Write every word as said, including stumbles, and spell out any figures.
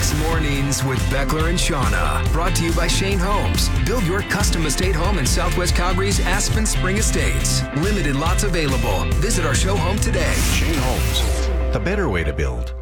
Mix Mornings with Beckler and Shauna. Brought to you by Shane Homes. Build your custom estate home in Southwest Calgary's Aspen Spring Estates. Limited lots available. Visit our show home today. Shane Homes, the better way to build.